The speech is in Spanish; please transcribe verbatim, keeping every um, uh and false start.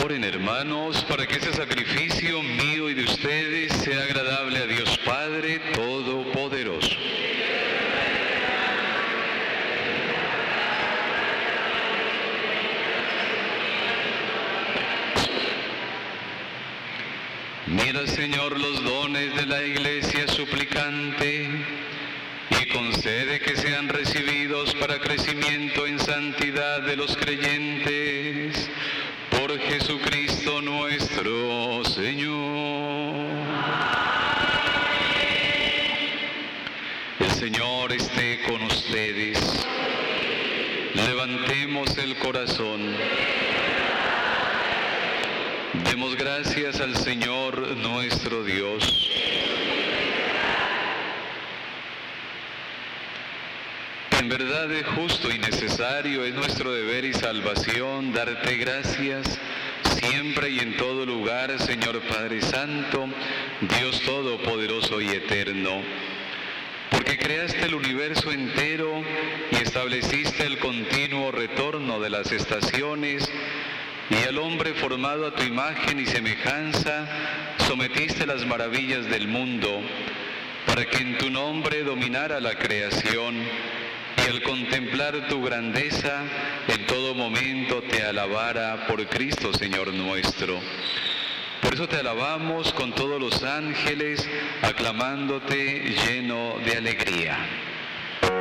Oren, hermanos, para que ese sacrificio mío y de ustedes sea agradable a Dios Padre Todopoderoso. Mira, Señor, los dones de la Iglesia suplicante y concede que sean recibidos para crecimiento en santidad de los creyentes. Por Jesucristo nuestro Señor. El Señor esté con ustedes. Levantemos el corazón. Demos gracias al Señor nuestro Dios. En verdad es justo y necesario, es nuestro deber y salvación darte gracias siempre y en todo lugar, Señor Padre Santo, Dios Todopoderoso y Eterno, porque creaste el universo entero y estableciste el continuo retorno de las estaciones, y al hombre formado a tu imagen y semejanza sometiste las maravillas del mundo, para que en tu nombre dominara la creación. Y al contemplar tu grandeza, en todo momento te alabara por Cristo, Señor nuestro. Por eso te alabamos con todos los ángeles, aclamándote lleno de alegría.